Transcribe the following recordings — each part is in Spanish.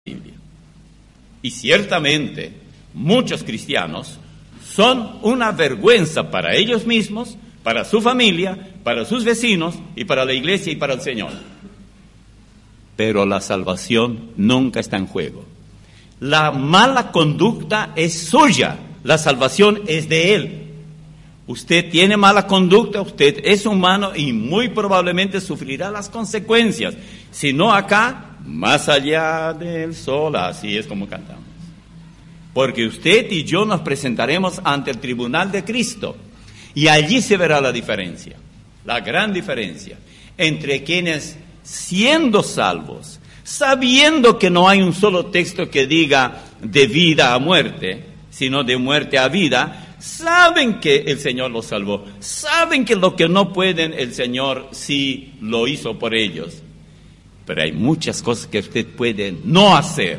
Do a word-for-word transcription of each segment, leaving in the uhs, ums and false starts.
Biblia. Y ciertamente muchos cristianos son una vergüenza para ellos mismos, para su familia, para sus vecinos y para la iglesia y para el Señor. Pero la salvación nunca está en juego. La mala conducta es suya, la salvación es de Él. Usted tiene mala conducta, usted es humano y muy probablemente sufrirá las consecuencias. Si no acá, más allá del sol, así es como cantamos. Porque usted y yo nos presentaremos ante el tribunal de Cristo y allí se verá la diferencia, la gran diferencia entre quienes, siendo salvos, sabiendo que no hay un solo texto que diga de vida a muerte, sino de muerte a vida, saben que el Señor los salvó, saben que lo que no pueden, el Señor sí lo hizo por ellos. Pero hay muchas cosas que usted puede no hacer,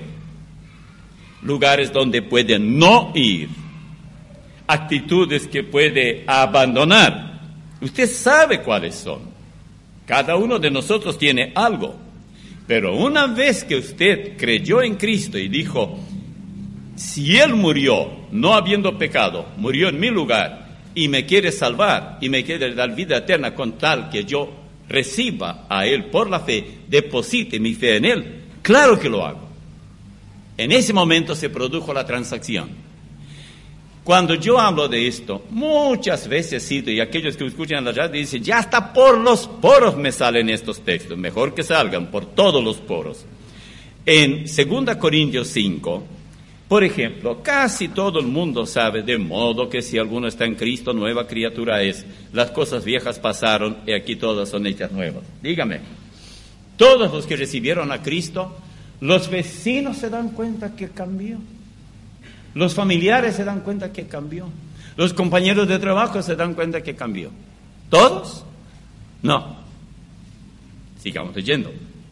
lugares donde puede no ir, actitudes que puede abandonar. Usted sabe cuáles son. Cada uno de nosotros tiene algo. Pero una vez que usted creyó en Cristo y dijo, si Él murió no habiendo pecado, murió en mi lugar y me quiere salvar y me quiere dar vida eterna con tal que yo reciba a Él por la fe, deposite mi fe en Él, claro que lo hago. En ese momento se produjo la transacción. Cuando yo hablo de esto, muchas veces cito, y aquellos que me escuchan en la radio dicen, ya hasta por los poros me salen estos textos, mejor que salgan por todos los poros. En segunda Corintios cinco, por ejemplo, casi todo el mundo sabe, de modo que si alguno está en Cristo, nueva criatura es. Las cosas viejas pasaron y aquí todas son hechas nuevas. Dígame, todos los que recibieron a Cristo, los vecinos se dan cuenta que cambió. Los familiares se dan cuenta que cambió. Los compañeros de trabajo se dan cuenta que cambió. ¿Todos? No. Sigamos leyendo.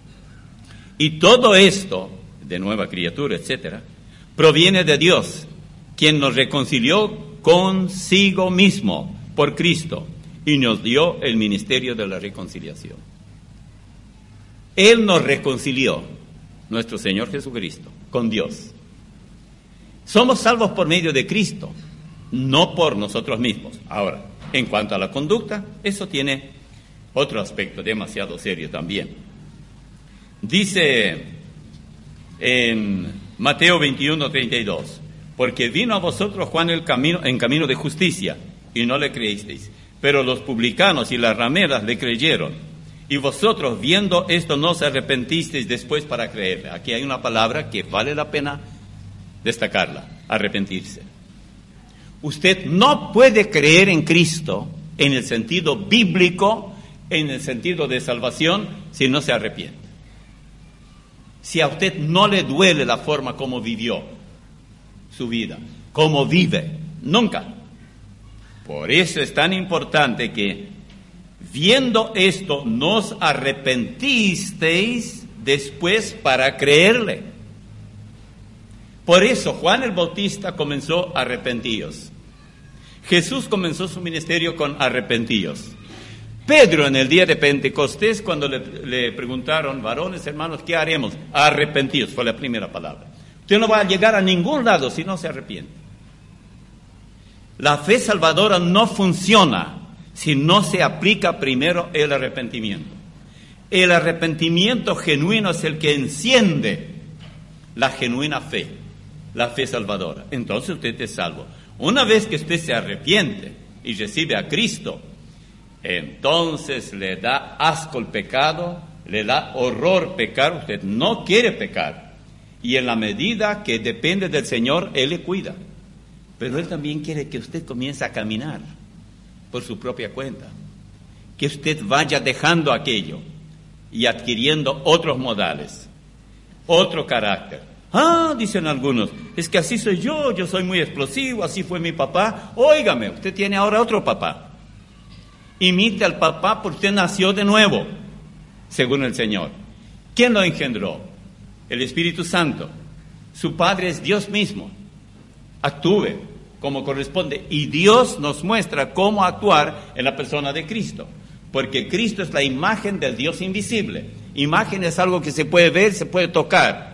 Y todo esto, de nueva criatura, etcétera, proviene de Dios, quien nos reconcilió consigo mismo por Cristo y nos dio el ministerio de la reconciliación. Él nos reconcilió, nuestro Señor Jesucristo, con Dios. Somos salvos por medio de Cristo, no por nosotros mismos. Ahora, en cuanto a la conducta, eso tiene otro aspecto demasiado serio también. Dice en Mateo veintiuno, treinta y dos, porque vino a vosotros Juan el camino, en camino de justicia, y no le creísteis, pero los publicanos y las rameras le creyeron, y vosotros viendo esto no os arrepentisteis después para creerle. Aquí hay una palabra que vale la pena destacarla, arrepentirse. Usted no puede creer en Cristo en el sentido bíblico, en el sentido de salvación, si no se arrepiente. Si a usted no le duele la forma como vivió su vida, como vive, nunca. Por eso es tan importante que, viendo esto, nos arrepentisteis después para creerle. Por eso Juan el Bautista comenzó arrepentíos. Jesús comenzó su ministerio con arrepentíos. Pedro en el día de Pentecostés, cuando le, le preguntaron, varones, hermanos, ¿qué haremos? Arrepentidos, fue la primera palabra. Usted no va a llegar a ningún lado si no se arrepiente. La fe salvadora no funciona si no se aplica primero el arrepentimiento. El arrepentimiento genuino es el que enciende la genuina fe, la fe salvadora. Entonces usted es salvo. Una vez que usted se arrepiente y recibe a Cristo, entonces le da asco el pecado, le da horror pecar, usted no quiere pecar. Y en la medida que depende del Señor, Él le cuida. Pero Él también quiere que usted comience a caminar por su propia cuenta. Que usted vaya dejando aquello y adquiriendo otros modales, otro carácter. Ah, dicen algunos, es que así soy yo, yo soy muy explosivo, así fue mi papá. Óigame, usted tiene ahora otro papá. Imite al papá porque usted nació de nuevo, según el Señor. ¿Quién lo engendró? El Espíritu Santo. Su Padre es Dios mismo. Actúe como corresponde. Y Dios nos muestra cómo actuar en la persona de Cristo. Porque Cristo es la imagen del Dios invisible. Imagen es algo que se puede ver, se puede tocar.